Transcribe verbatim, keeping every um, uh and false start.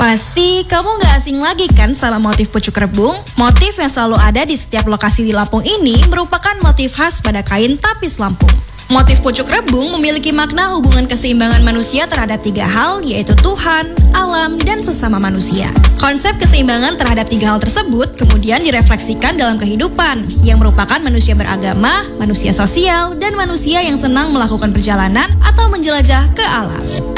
Pasti kamu gak asing lagi kan sama motif pucuk rebung? Motif yang selalu ada di setiap lokasi di Lampung ini merupakan motif khas pada kain tapis Lampung. Motif pucuk rebung memiliki makna hubungan keseimbangan manusia terhadap tiga hal, yaitu Tuhan, alam, dan sesama manusia. Konsep keseimbangan terhadap tiga hal tersebut kemudian direfleksikan dalam kehidupan, yang merupakan manusia beragama, manusia sosial, dan manusia yang senang melakukan perjalanan atau menjelajah ke alam.